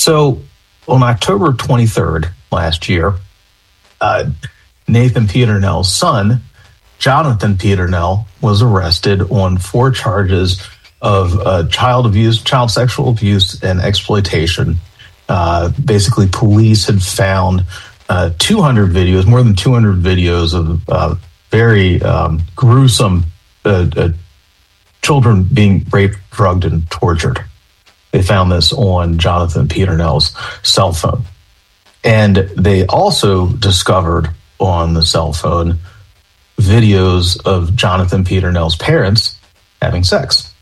So on October 23rd last year, Nathan Peternell's son, Jonathan Peternell, was arrested on 4 charges of child abuse, child sexual abuse, and exploitation. Basically, police had found 200 videos, more than 200 videos of very gruesome children being raped, drugged, and tortured. They found this on Jonathan Peternell's cell phone. And they also discovered on the cell phone videos of Jonathan Peternell's parents having sex.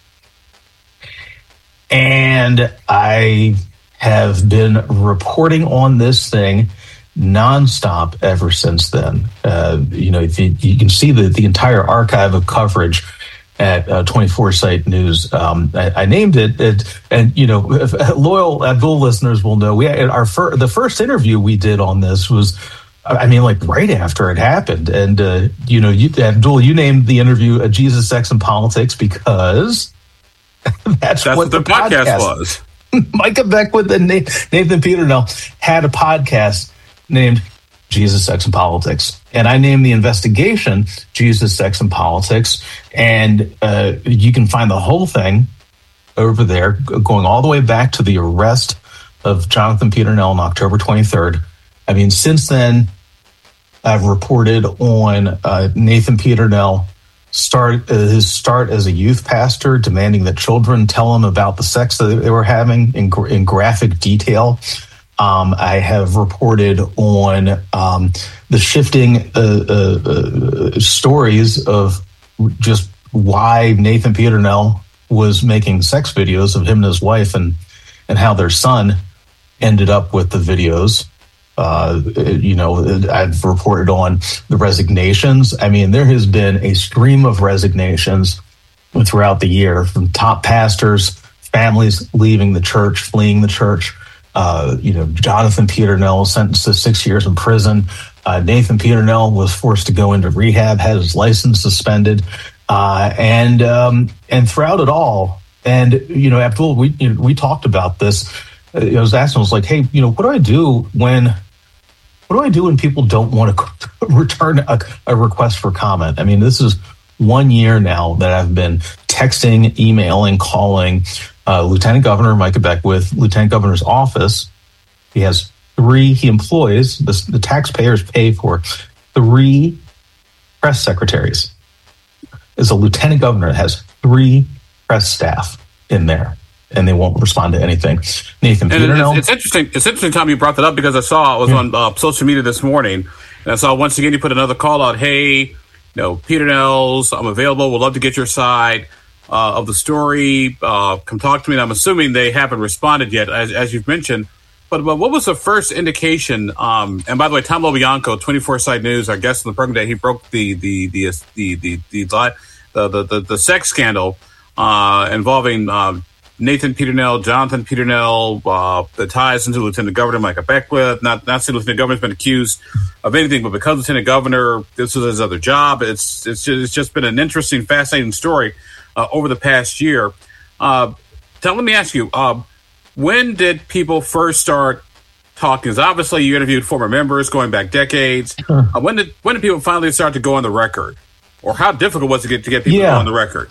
And I have been reporting on this thing nonstop ever since then. You can see the entire archive of coverage at 24 Site News. I named it, and loyal Abdul listeners will know the first interview we did on this was, right after it happened. And Abdul, you named the interview "Jesus, Sex, and Politics" because that's what the podcast was. Micah Beckwith and Nathan Peternell had a podcast named Jesus, Sex, and Politics. And I named the investigation Jesus, Sex, and Politics. And you can find the whole thing over there, going all the way back to the arrest of Jonathan Peternell on October 23rd. Since then, I've reported on Nathan Peternell his start as a youth pastor, demanding that children tell him about the sex that they were having in graphic detail. I have reported on the shifting stories of just why Nathan Peternell was making sex videos of him and his wife, and how their son ended up with the videos. I've reported on the resignations. There has been a stream of resignations throughout the year from top pastors, families leaving the church, fleeing the church. Jonathan Peternell was sentenced to 6 years in prison. Nathan Peternell was forced to go into rehab, had his license suspended, and throughout it all. And Abdul, we talked about this. I was asking, I was like, hey, what do I do when people don't want to return a request for comment? This is 1 year now that I've been texting, emailing, calling Lieutenant Governor Micah Beckwith, Lieutenant Governor's office. He employs, the taxpayers pay for 3 press secretaries. As a lieutenant governor that has 3 press staff in there, and they won't respond to anything. Nathan Peternell. It's interesting. It's interesting, Tom, you brought that up, because I was on social media this morning, and I saw once again you put another call out. Hey, Peternell's, I'm available. Would love to get your side of the story. Come talk to me. And I'm assuming they haven't responded yet, as you've mentioned. But what was the first indication? And by the way, Tom Lobianco, 24 Site News, our guest on the program today, he broke the sex scandal involving Nathan Peternell, Jonathan Peternell, the ties into Lieutenant Governor Micah Beckwith. Not saying Lieutenant Governor's been accused of anything, but because Lieutenant Governor, this was his other job. It's just been an interesting, fascinating story over the past year. Tom, let me ask you, when did people first start talking? Because obviously you interviewed former members going back decades. Sure. When did people finally start to go on the record? Or how difficult was it to get people to go on the record?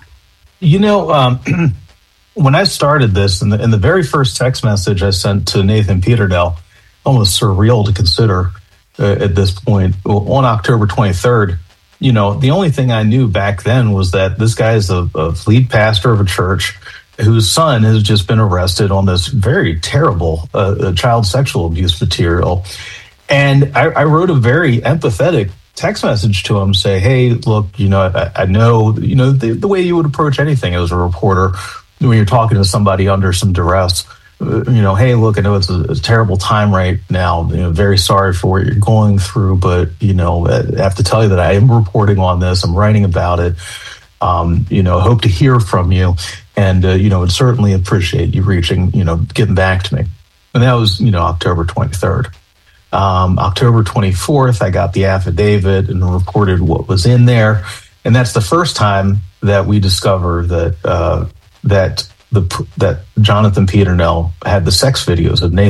When I started this, in the very first text message I sent to Nathan Peternell, almost surreal to consider at this point, on October 23rd, the only thing I knew back then was that this guy is a lead pastor of a church whose son has just been arrested on this very terrible child sexual abuse material. And I wrote a very empathetic text message to him, say, hey, look, I know, the way you would approach anything as a reporter when you're talking to somebody under some duress, hey, look, I know it's a terrible time right now. Very sorry for what you're going through, but, I have to tell you that I am reporting on this. I'm writing about it. Hope to hear from you. And, would certainly appreciate you getting back to me. And that was, October 23rd. October 24th, I got the affidavit and reported what was in there. And that's the first time that we discovered that Jonathan Peternell had the sex videos of Nathan